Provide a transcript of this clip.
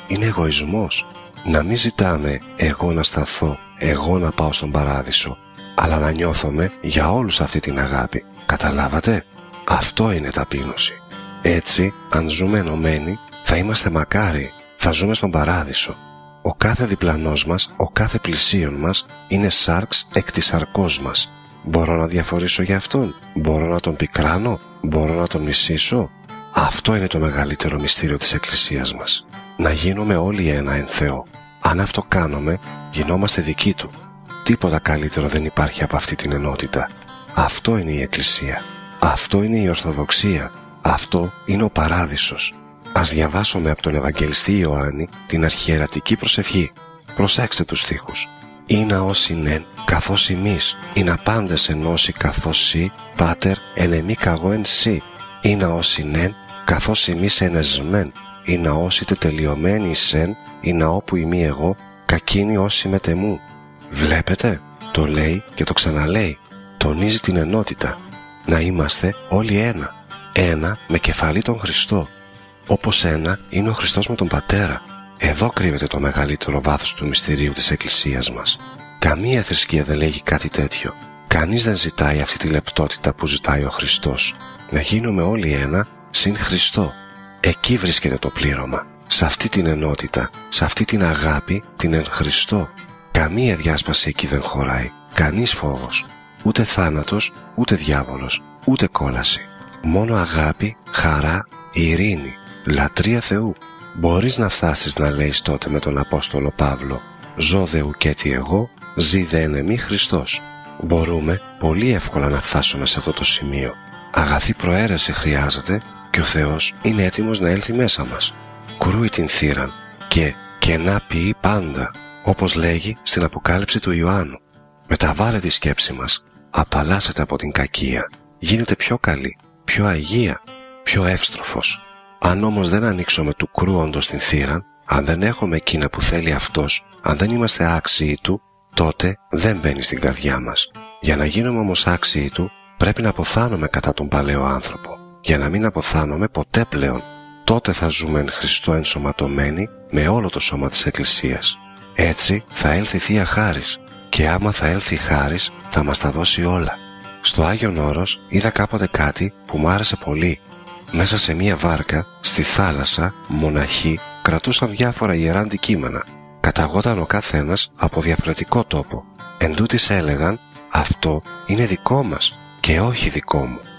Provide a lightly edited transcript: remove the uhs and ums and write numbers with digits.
είναι εγωισμός. Να μην ζητάμε εγώ να σταθώ, εγώ να πάω στον παράδεισο, αλλά να νιώθουμε για όλους αυτή την αγάπη. Καταλάβατε? Αυτό είναι ταπείνωση. Έτσι, αν ζούμε ενωμένοι, θα είμαστε μακάριοι, θα ζούμε στον παράδεισο. Ο κάθε διπλανός μας, ο κάθε πλησίον μας είναι σάρξ εκ της σαρκός μας. Μπορώ να διαφορήσω για αυτόν? Μπορώ να τον πικράνω? Μπορώ να τον μισήσω? Αυτό είναι το μεγαλύτερο μυστήριο της Εκκλησίας μας. Να γίνουμε όλοι ένα εν Θεό. Αν αυτό κάνουμε, γινόμαστε δικοί Του. Τίποτα καλύτερο δεν υπάρχει από αυτή την ενότητα. Αυτό είναι η Εκκλησία. Αυτό είναι η Ορθοδοξία. Αυτό είναι ο Παράδεισος. Ας διαβάσουμε από τον Ευαγγελιστή Ιωάννη την αρχιερατική προσευχή. Προσέξτε τους στίχους. «Ήνα ως εινεν καθώς ημείς, ήνα πάντες ενώσει καθώς σοι, πάτερ εν εμεί καγώ εν σοι. Ήνα ως εινεν καθώς ημείς εν εσμέν, ήνα ως είτε τελειωμένοι εισεν, ήνα όπου ημί εγώ, κακίνη όσοι μετεμού». Βλέπετε, το λέει και το ξαναλέει. Τονίζει την ενότητα. Να είμαστε όλοι ένα. Ένα με κεφαλή τον Χριστό. Όπως ένα είναι ο Χριστός με τον Πατέρα. Εδώ κρύβεται το μεγαλύτερο βάθος του μυστηρίου της Εκκλησίας μας. Καμία θρησκεία δεν λέγει κάτι τέτοιο. Κανείς δεν ζητάει αυτή τη λεπτότητα που ζητάει ο Χριστός. Να γίνουμε όλοι ένα συν Χριστό. Εκεί βρίσκεται το πλήρωμα. Σε αυτή την ενότητα, σε αυτή την αγάπη, την εν Χριστώ. Καμία διάσπαση εκεί δεν χωράει. Κανείς φόβος. Ούτε θάνατος, ούτε διάβολος, ούτε κόλαση. Μόνο αγάπη, χαρά, ειρήνη, λατρεία Θεού. Μπορείς να φτάσεις να λέεις τότε με τον Απόστολο Παύλο «Ζω δε ουκέτι εγώ, ζει δε εν εμεί Χριστός». Μπορούμε πολύ εύκολα να φτάσουμε σε αυτό το σημείο. Αγαθή προαίρεση χρειάζεται και ο Θεός είναι έτοιμος να έλθει μέσα μας. Κρούει την θύραν και να ποιεί πάντα, όπως λέγει στην Αποκάλυψη του Ιωάννου. Μεταβάλλεται η σκέψη μας, απαλλάσσεται από την κακία, γίνεται πιο καλή, πιο αγία, πιο εύστροφος. Αν όμως δεν ανοίξουμε του κρούοντος την θύραν, αν δεν έχουμε εκείνα που θέλει Αυτός, αν δεν είμαστε άξιοι Του, τότε δεν μπαίνει στην καρδιά μας. Για να γίνουμε όμως άξιοι Του, πρέπει να αποθάνουμε κατά τον παλαιό άνθρωπο. Για να μην αποθάνουμε ποτέ πλέον, τότε θα ζούμε εν Χριστώ ενσωματωμένοι με όλο το σώμα της Εκκλησίας. Έτσι θα έλθει Θεία Χάρις και άμα θα έλθει χάρις θα μας τα δώσει όλα. Στο Άγιον Όρος είδα κάποτε κάτι που μου άρεσε πολύ. Μέσα σε μία βάρκα, στη θάλασσα, μοναχοί κρατούσαν διάφορα ιερά αντικείμενα. Καταγόταν ο καθένας από διαφορετικό τόπο. Εν τούτοις έλεγαν «Αυτό είναι δικό μας και όχι δικό μου».